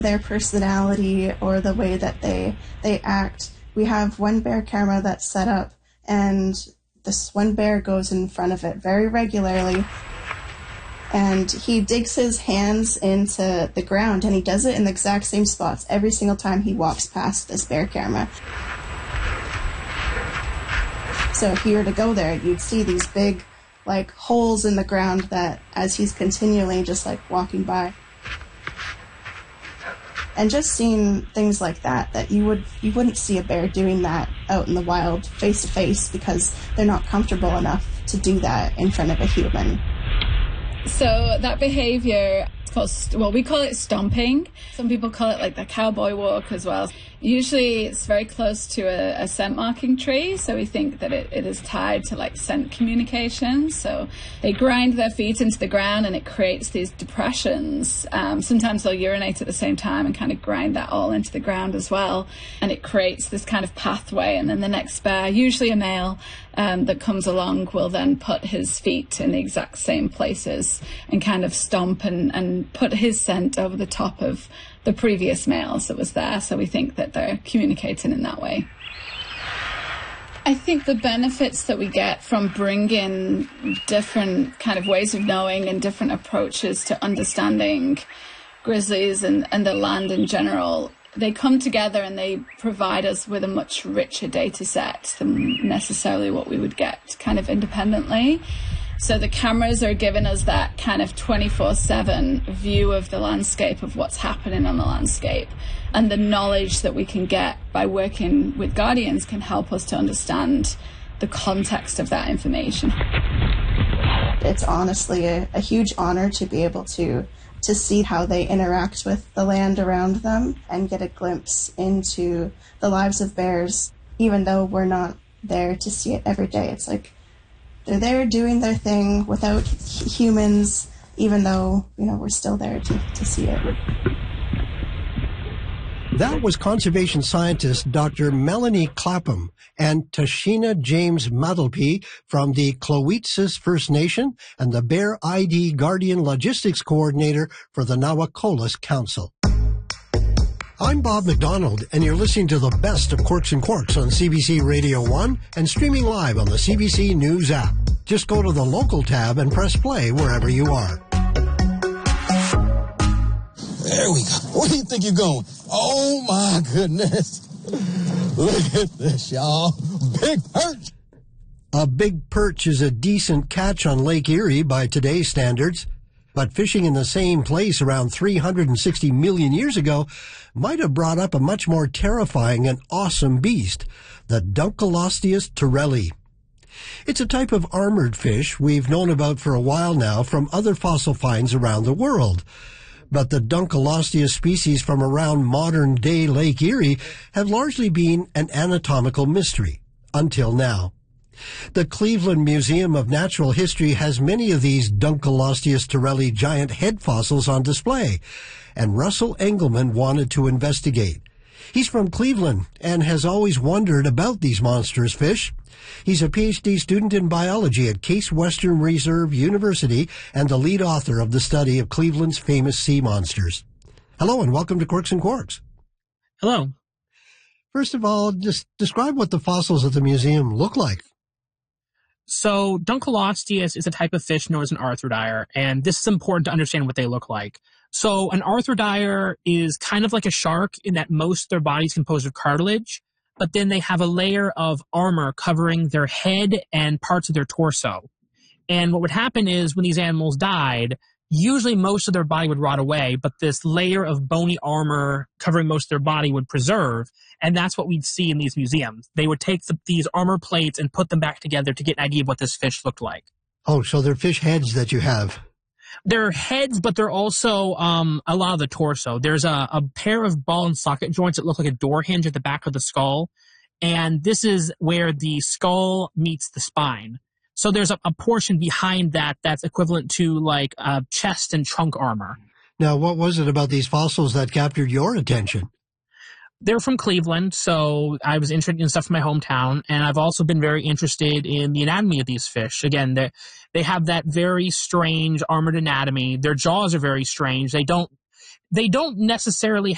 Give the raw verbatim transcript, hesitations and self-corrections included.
their personality or the way that they they act. We have one bear camera that's set up, and this one bear goes in front of it very regularly, and he digs his hands into the ground, and he does it in the exact same spots every single time he walks past this bear camera. So if you were to go there, you'd see these big, like, holes in the ground that as he's continually just, like, walking by. And just seeing things like that, that you would, you wouldn't see a bear doing that out in the wild face to face because they're not comfortable enough to do that in front of a human. So that behavior, it's called, well, we call it stomping. Some people call it like the cowboy walk as well. Usually it's very close to a, a scent marking tree, so we think that it, it is tied to like scent communication. So they grind their feet into the ground and it creates these depressions. Um, sometimes they'll urinate at the same time and kind of grind that all into the ground as well. And it creates this kind of pathway. And then the next bear, usually a male, um, that comes along will then put his feet in the exact same places and kind of stomp and, and put his scent over the top of the previous males that was there. So we think that they're communicating in that way. I think the benefits that we get from bringing different kind of ways of knowing and different approaches to understanding grizzlies and, and the land in general, they come together and they provide us with a much richer data set than necessarily what we would get kind of independently. So the cameras are giving us that kind of twenty-four seven view of the landscape, of what's happening on the landscape. And the knowledge that we can get by working with Guardians can help us to understand the context of that information. It's honestly a, a huge honor to be able to, to see how they interact with the land around them and get a glimpse into the lives of bears, even though we're not there to see it every day. It's like, they're there doing their thing without humans, even though, you know, we're still there to, to see it. That was conservation scientist Doctor Melanie Clapham and Tashina James Madelpe from the Clowetsis First Nation and the Bear I D Guardian Logistics Coordinator for the Nawakolis Council. I'm Bob McDonald, and you're listening to the best of Quirks and Quarks on C B C Radio one and streaming live on the C B C News app. Just go to the local tab and press play wherever you are. There we go. Where do you think you're going? Oh, my goodness. Look at this, y'all. Big perch. A big perch is a decent catch on Lake Erie by today's standards. But fishing in the same place around three hundred sixty million years ago might have brought up a much more terrifying and awesome beast, the Dunkleosteus turelli. It's a type of armored fish we've known about for a while now from other fossil finds around the world. But the Dunkleosteus species from around modern-day Lake Erie have largely been an anatomical mystery, until now. The Cleveland Museum of Natural History has many of these Dunkleosteus turelli giant head fossils on display, and Russell Engelman wanted to investigate. He's from Cleveland and has always wondered about these monstrous fish. He's a P H D student in biology at Case Western Reserve University and the lead author of the study of Cleveland's famous sea monsters. Hello and welcome to Quirks and Quarks. Hello. First of all, just describe what the fossils at the museum look like. So Dunkleosteus is a type of fish known as an arthrodire, and this is important to understand what they look like. So an arthrodire is kind of like a shark in that most of their body is composed of cartilage, but then they have a layer of armor covering their head and parts of their torso. And what would happen is when these animals died, usually most of their body would rot away, but this layer of bony armor covering most of their body would preserve. And that's what we'd see in these museums. They would take the, these armor plates and put them back together to get an idea of what this fish looked like. Oh, so they're fish heads that you have. They're heads, but they're also um, a lot of the torso. There's a, a pair of ball and socket joints that look like a door hinge at the back of the skull. And this is where the skull meets the spine. So there's a, a portion behind that that's equivalent to like uh, chest and trunk armor. Now, what was it about these fossils that captured your attention? They're from Cleveland, so I was interested in stuff from my hometown, and I've also been very interested in the anatomy of these fish. Again, they they have that very strange armored anatomy. Their jaws are very strange. They don't they don't necessarily